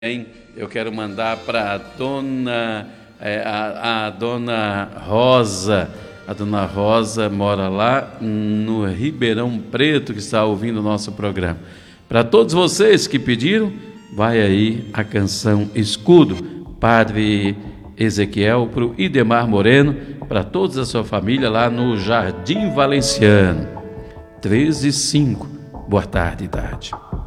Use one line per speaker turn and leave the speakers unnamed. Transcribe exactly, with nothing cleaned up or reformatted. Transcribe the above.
Eu quero mandar para a dona, é, a, a dona Rosa. A dona Rosa mora lá no Ribeirão Preto, que está ouvindo o nosso programa. Para todos vocês que pediram, vai aí a canção Escudo, Padre Ezequiel, para o Idemar Moreno, para toda a sua família lá no Jardim Valenciano. treze e cinco. Boa tarde, tarde.